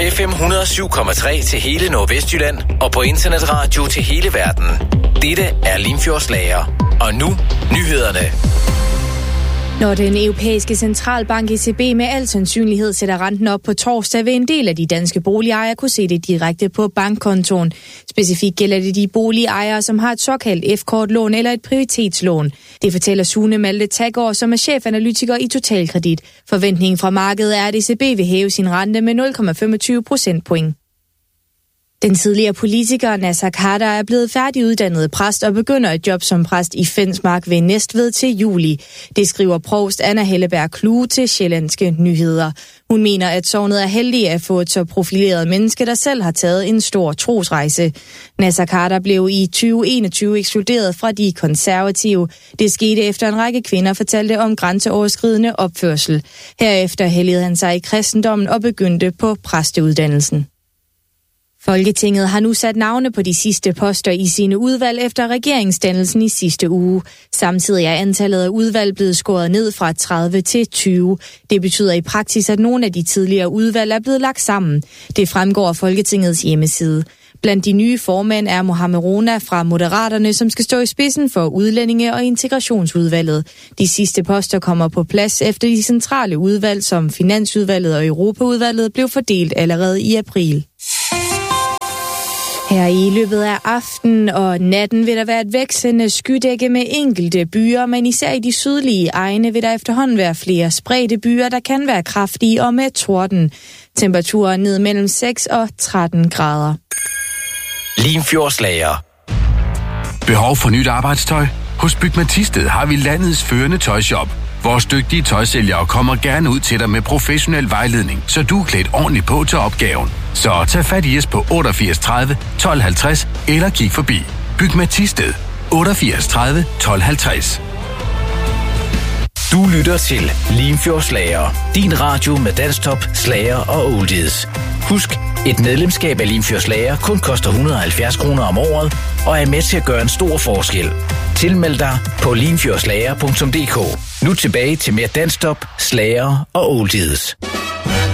FM 107,3 til hele Nordvestjylland og på internetradio til hele verden. Dette er Limfjordslager. Og nu, nyhederne. Når den europæiske centralbank ECB med al sandsynlighed sætter renten op på torsdag, vil en del af de danske boligejere kunne se det direkte på bankkontoen. Specifikt gælder det de boligejere, som har et såkaldt F-kortlån eller et prioritetslån. Det fortæller Sune Malte Taggaard, som er chefanalytiker i Totalkredit. Forventningen fra markedet er, at ECB vil hæve sin rente med 0,25 procentpoint. Den tidligere politiker Naser Khader er blevet færdiguddannet præst og begynder et job som præst i Fensmark ved Næstved til juli. Det skriver provst Anna Helleberg Klue til Sjællandske Nyheder. Hun mener, at sognet er heldig at få et så profileret menneske, der selv har taget en stor trosrejse. Naser Khader blev i 2021 ekskluderet fra de konservative. Det skete efter en række kvinder fortalte om grænseoverskridende opførsel. Herefter helligede han sig i kristendommen og begyndte på præsteuddannelsen. Folketinget har nu sat navne på de sidste poster i sine udvalg efter regeringsdannelsen i sidste uge. Samtidig er antallet af udvalg blevet skåret ned fra 30 til 20. Det betyder i praksis, at nogle af de tidligere udvalg er blevet lagt sammen. Det fremgår af Folketingets hjemmeside. Blandt de nye formænd er Mohamed Rona fra Moderaterne, som skal stå i spidsen for udlændinge- og integrationsudvalget. De sidste poster kommer på plads efter de centrale udvalg, som Finansudvalget og Europaudvalget blev fordelt allerede i april. Her i løbet af aftenen og natten vil der være et væksende skydække med enkelte byer, men især i de sydlige egne vil der efterhånden være flere spredte byer, der kan være kraftige og med torden. Temperaturen ned mellem 6 og 13 grader. Limfjordslager. Behov for nyt arbejdstøj? Hos Bygma Thisted har vi landets førende tøjshop. Vores dygtige tøjsælgere kommer gerne ud til dig med professionel vejledning, så du er klædt ordentligt på til opgaven. Så tag fat i os på 88 30 12 50 eller kig forbi. Bygma Thisted 88 30 12 50. Du lytter til Limfjordslager. Din radio med danstop, slager og oldies. Husk, et medlemskab af Limfjordslager kun koster 170 kroner om året og er med til at gøre en stor forskel. Tilmeld dig på limfjordslager.dk. Nu tilbage til mere danstop, slager og oldies.